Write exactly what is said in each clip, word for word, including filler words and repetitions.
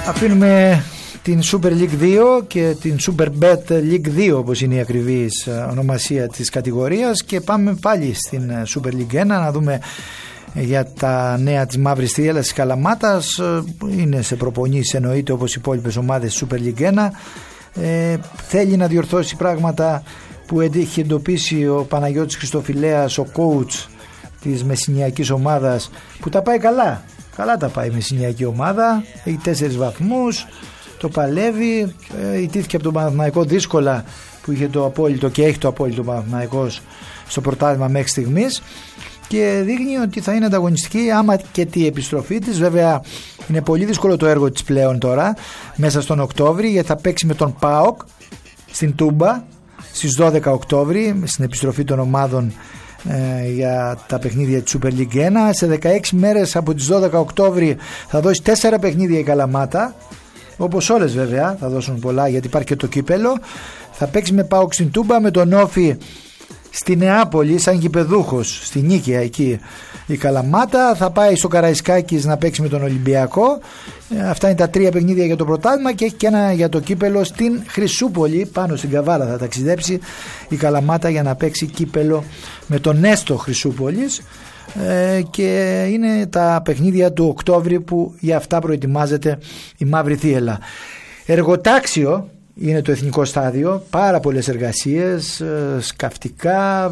Αφήνουμε την Super League δύο και την Super Bet League δύο, όπως είναι η ακριβής ονομασία της κατηγορίας, και πάμε πάλι στην Super League ένα να δούμε για τα νέα της Μαύρης Θύελλας της Καλαμάτας. Είναι σε προπονήσεις, εννοείται, όπως οι υπόλοιπες ομάδες της Super League ένα. ε, θέλει να διορθώσει πράγματα που έχει εντοπίσει ο Παναγιώτης Χριστοφυλέας, ο coach της μεσηνιακής ομάδας, που τα πάει καλά. Καλά τα πάει η μεσηνιακή ομάδα, έχει τέσσερις βαθμούς, το παλεύει, ε, ιτήθηκε από τον Παναθηναϊκό δύσκολα, που είχε το απόλυτο και έχει το απόλυτο Παναθηναϊκός στο πρωτάθλημα μέχρι στιγμής, και δείχνει ότι θα είναι ανταγωνιστική άμα και τη επιστροφή της. Βέβαια είναι πολύ δύσκολο το έργο της πλέον τώρα μέσα στον Οκτώβρη, γιατί θα παίξει με τον ΠΑΟΚ στην Τούμπα στις δώδεκα Οκτώβρη, στην επιστροφή των ομάδων ε, για τα παιχνίδια της Super League ένα. Σε δεκαέξι μέρες από τις δώδεκα Οκτώβρη θα δώσει τέσσερα παιχνίδια η Καλαμάτα, όπως όλες βέβαια θα δώσουν πολλά, γιατί υπάρχει και το κύπελο. Θα παίξει με ΠΑΟΚ στην Τούμπα, με τον Όφη στη Νεάπολη σαν γηπεδούχος, στη Νίκαια εκεί η Καλαμάτα. Θα πάει στο Καραϊσκάκης να παίξει με τον Ολυμπιακό. ε, Αυτά είναι τα τρία παιχνίδια για το πρωτάθλημα, και έχει και ένα για το κύπελο στην Χρυσούπολη, πάνω στην Καβάλα θα ταξιδέψει η Καλαμάτα για να παίξει κύπελο με τον Νέστο Χρυσούπολης. ε, Και είναι τα παιχνίδια του Οκτώβρη που για αυτά προετοιμάζεται η Μαύρη Θύελλα. Εργοτάξιο είναι το εθνικό στάδιο, πάρα πολλές εργασίες, σκαφτικά,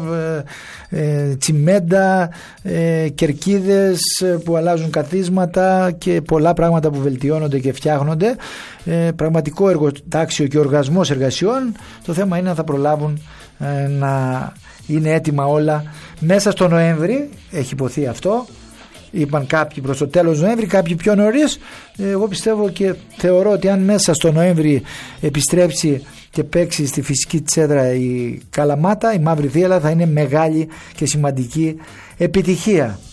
τσιμέντα, κερκίδες που αλλάζουν καθίσματα και πολλά πράγματα που βελτιώνονται και φτιάχνονται. Πραγματικό εργοτάξιο και οργασμός εργασιών. Το θέμα είναι αν θα προλάβουν να είναι έτοιμα όλα μέσα στο Νοέμβρη. Έχει υποθεί αυτό. Είπαν κάποιοι προς το τέλος Νοέμβρη, κάποιοι πιο νωρίς. Εγώ πιστεύω και θεωρώ ότι αν μέσα στο Νοέμβρη επιστρέψει και παίξει στη φυσική της έδρα η Καλαμάτα, η Μαύρη Θύελλα θα είναι μεγάλη και σημαντική επιτυχία.